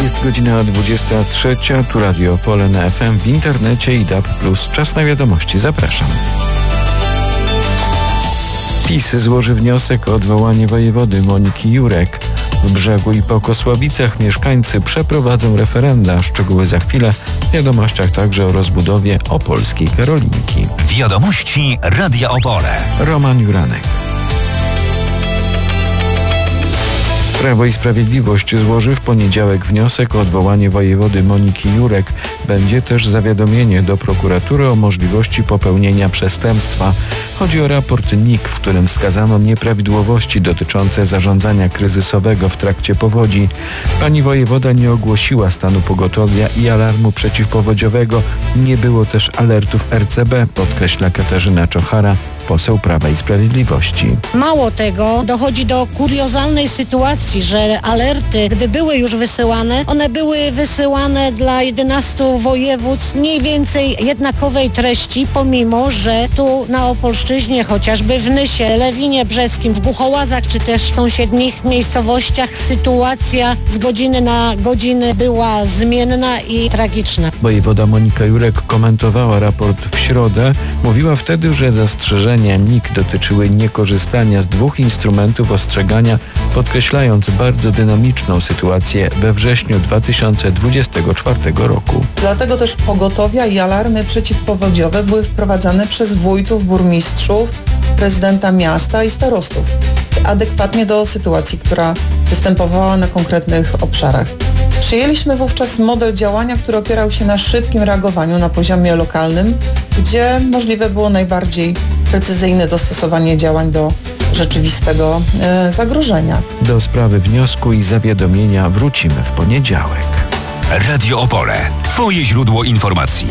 Jest godzina 23, tu Radio Opole na FM, w internecie i DAB+. Czas na wiadomości. Zapraszam. PiS złoży wniosek o odwołanie wojewody Moniki Jurek. W Brzegu i Pokosławicach mieszkańcy przeprowadzą referenda. Szczegóły za chwilę. W wiadomościach także o rozbudowie opolskiej Karolinki. Wiadomości Radia Opole. Roman Juranek. Prawo i Sprawiedliwość złoży w poniedziałek wniosek o odwołanie wojewody Moniki Jurek. Będzie też zawiadomienie do prokuratury o możliwości popełnienia przestępstwa. Chodzi o raport NIK, w którym wskazano nieprawidłowości dotyczące zarządzania kryzysowego w trakcie powodzi. Pani wojewoda nie ogłosiła stanu pogotowia i alarmu przeciwpowodziowego. Nie było też alertów RCB, podkreśla Katarzyna Czochara, poseł Prawa i Sprawiedliwości. Mało tego, dochodzi do kuriozalnej sytuacji, że alerty, gdy były już wysyłane, one były wysyłane dla 11 województw mniej więcej jednakowej treści, pomimo że tu na Opolszczyźnie, chociażby w Nysie, Lewinie Brzeskim, w Głuchołazach czy też w sąsiednich miejscowościach sytuacja z godziny na godzinę była zmienna i tragiczna. Wojewoda Monika Jurek komentowała raport w środę. Mówiła wtedy, że zastrzeżenia NIK dotyczyły niekorzystania z dwóch instrumentów ostrzegania, podkreślając bardzo dynamiczną sytuację we wrześniu 2024 roku. Dlatego też pogotowia i alarmy przeciwpowodziowe były wprowadzane przez wójtów, burmistrzów, prezydenta miasta i starostów, adekwatnie do sytuacji, która występowała na konkretnych obszarach. Przyjęliśmy wówczas model działania, który opierał się na szybkim reagowaniu na poziomie lokalnym, gdzie możliwe było najbardziej precyzyjne dostosowanie działań do rzeczywistego zagrożenia. Do sprawy wniosku i zawiadomienia wrócimy w poniedziałek. Radio Opole. Twoje źródło informacji.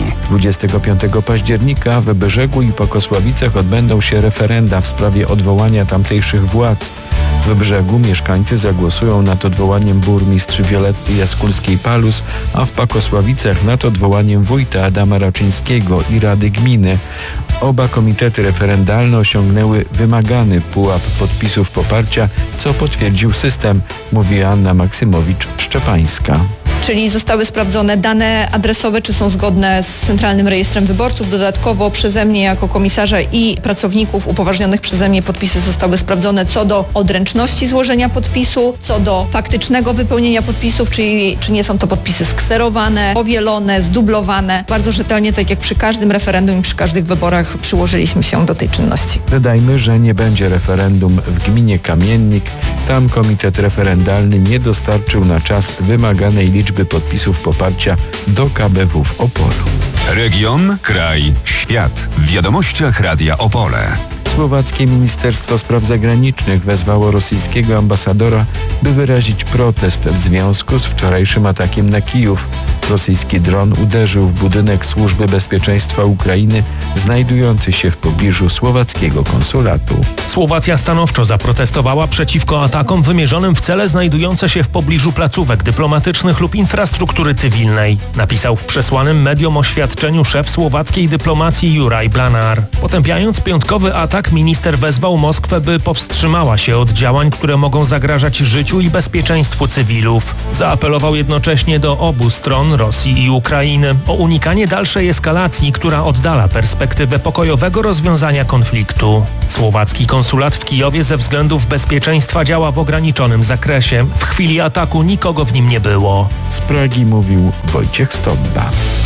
25 października w Brzegu i Pokosławicach odbędą się referenda w sprawie odwołania tamtejszych władz. W Brzegu mieszkańcy zagłosują nad odwołaniem burmistrz Violetty Jaskulskiej-Palus, a w Pokosławicach nad odwołaniem wójta Adama Raczyńskiego i Rady Gminy. Oba komitety referendalne osiągnęły wymagany pułap podpisów poparcia, co potwierdził system, mówi Anna Maksymowicz-Szczepańska. Czyli zostały sprawdzone dane adresowe, czy są zgodne z Centralnym Rejestrem Wyborców. Dodatkowo przeze mnie jako komisarza i pracowników upoważnionych przeze mnie podpisy zostały sprawdzone co do odręczności złożenia podpisu, co do faktycznego wypełnienia podpisów, czyli czy nie są to podpisy skserowane, powielone, zdublowane. Bardzo rzetelnie, tak jak przy każdym referendum i przy każdych wyborach przyłożyliśmy się do tej czynności. Dodajmy, że nie będzie referendum w gminie Kamiennik. Tam komitet referendalny nie dostarczył na czas wymaganej liczby podpisów poparcia do KBW w Opolu. Region, kraj, świat. W wiadomościach Radia Opole. Słowackie Ministerstwo Spraw Zagranicznych wezwało rosyjskiego ambasadora, by wyrazić protest w związku z wczorajszym atakiem na Kijów. Rosyjski dron uderzył w budynek Służby Bezpieczeństwa Ukrainy znajdujący się w pobliżu słowackiego konsulatu. Słowacja stanowczo zaprotestowała przeciwko atakom wymierzonym w cele znajdujące się w pobliżu placówek dyplomatycznych lub infrastruktury cywilnej. Napisał w przesłanym mediom oświadczeniu szef słowackiej dyplomacji Juraj Blanar. Potępiając piątkowy atak, minister wezwał Moskwę, by powstrzymała się od działań, które mogą zagrażać życiu i bezpieczeństwu cywilów. Zaapelował jednocześnie do obu stron, Rosji i Ukrainy, o unikanie dalszej eskalacji, która oddala perspektywę pokojowego rozwiązania konfliktu. Słowacki konsulat w Kijowie ze względów bezpieczeństwa działa w ograniczonym zakresie. W chwili ataku nikogo w nim nie było. Z Pragi mówił Wojciech Stobba.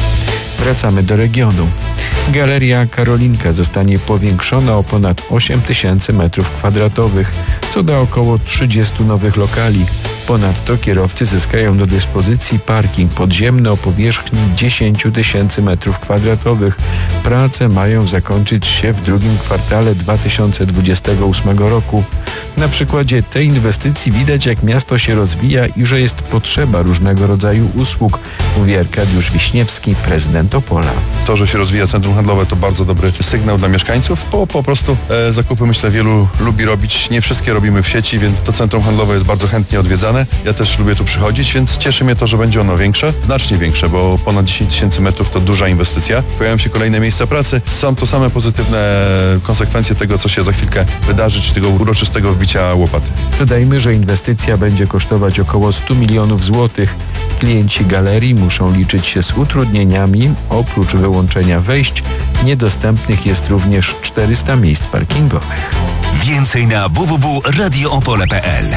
Wracamy do regionu. Galeria Karolinka zostanie powiększona o ponad 8 000 m2, co da około 30 nowych lokali. Ponadto kierowcy zyskają do dyspozycji parking podziemny o powierzchni 10 000 m2. Prace mają zakończyć się w drugim kwartale 2028 roku. Na przykładzie tej inwestycji widać, jak miasto się rozwija i że jest potrzeba różnego rodzaju usług, mówi Arkadiusz Wiśniewski, prezydent Opola. To, że się rozwija centrum handlowe, to bardzo dobry sygnał dla mieszkańców, bo po prostu zakupy, myślę, wielu lubi robić. Nie wszystkie robimy w sieci, więc to centrum handlowe jest bardzo chętnie odwiedzane. Ja też lubię tu przychodzić, więc cieszy mnie to, że będzie ono większe, znacznie większe, bo ponad 10 000 metrów to duża inwestycja. Pojawiają się kolejne miejsca pracy. Są to same pozytywne konsekwencje tego, co się za chwilkę wydarzy, czy tego uroczystego wbicia łopaty. Dodajmy, że inwestycja będzie kosztować około 100 milionów złotych. Klienci galerii muszą liczyć się z utrudnieniami. Oprócz wyłączenia wejść, niedostępnych jest również 400 miejsc parkingowych. Więcej na www.radioopole.pl.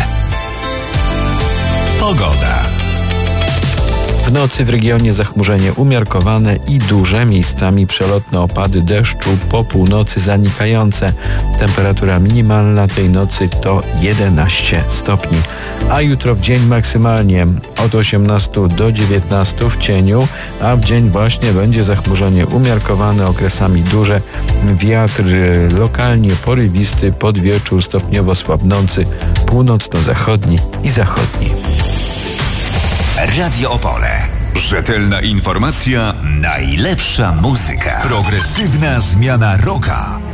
Pogoda. W nocy w regionie zachmurzenie umiarkowane i duże, miejscami przelotne opady deszczu, po północy zanikające. Temperatura minimalna tej nocy to 11 stopni. A jutro w dzień maksymalnie od 18 do 19 w cieniu, a w dzień właśnie będzie zachmurzenie umiarkowane, okresami duże. Wiatr lokalnie porywisty, pod wieczór stopniowo słabnący, północno-zachodni i zachodni. Radio Opole. Rzetelna informacja, najlepsza muzyka. Progresywna zmiana rocka.